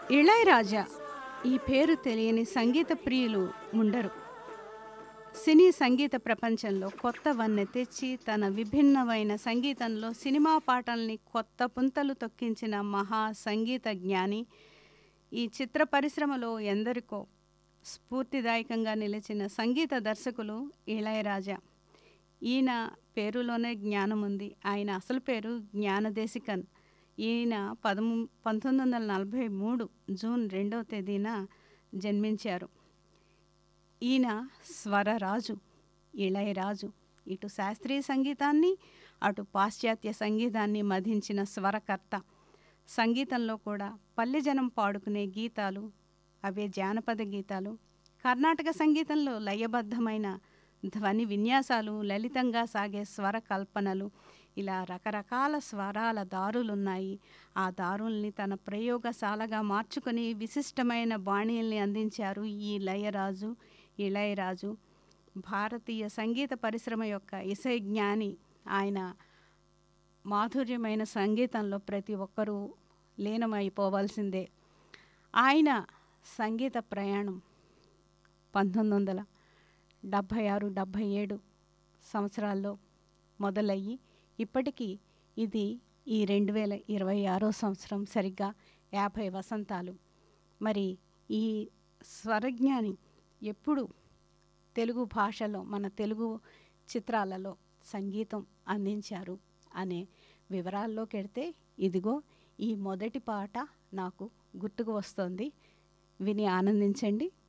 ఇళయరాజా ఈ పేరు తెలియని సంగీత ప్రియులు ఉండరు. సినీ సంగీత ప్రపంచంలో కొత్త వన్నె తెచ్చి తన విభిన్నమైన సంగీతంలో సినిమా పాటల్ని కొత్త పుంతలు తొక్కించిన మహా సంగీత జ్ఞాని. ఈ చిత్ర పరిశ్రమలో ఎందరికో స్ఫూర్తిదాయకంగా నిలిచిన సంగీత దర్శకులు ఇళయరాజా. ఈయన పేరులోనే జ్ఞానం ఉంది. ఆయన అసలు పేరు జ్ఞానదేశికన్. ఈయన 1943 జూన్ 2వ తేదీన జన్మించారు. ఈయన స్వరరాజు, ఇళయరాజు. ఇటు శాస్త్రీయ సంగీతాన్ని, అటు పాశ్చాత్య సంగీతాన్ని మధించిన స్వరకర్త. సంగీతంలో కూడా పల్లె జనం పాడుకునే గీతాలు, అవే జానపద గీతాలు. కర్ణాటక సంగీతంలో లయబద్ధమైన ధ్వని విన్యాసాలు, లలితంగా సాగే స్వర కల్పనలు, ఇలా రకరకాల స్వరాల దారులున్నాయి. ఆ దారుల్ని తన ప్రయోగశాలగా మార్చుకొని విశిష్టమైన బాణీల్ని అందించారు ఈ ఇళయరాజు. భారతీయ సంగీత పరిశ్రమ యొక్క ఇసై జ్ఞాని ఆయన. మాధుర్యమైన సంగీతంలో ప్రతి ఒక్కరూ లీనమైపోవాల్సిందే. ఆయన సంగీత ప్రయాణం 1976-77 సంవత్సరాల్లో మొదలయ్యి ఇప్పటికీ ఇది ఈ 2026 సంవత్సరం సరిగ్గా 50 వసంతాలు. మరి ఈ స్వరజ్ఞాని ఎప్పుడు తెలుగు భాషలో, మన తెలుగు చిత్రాలలో సంగీతం అందించారు అనే వివరాల్లోకి వెడితే ఇదిగో ఈ మొదటి పాట నాకు గుర్తుకు వస్తుంది. విని ఆనందించండి.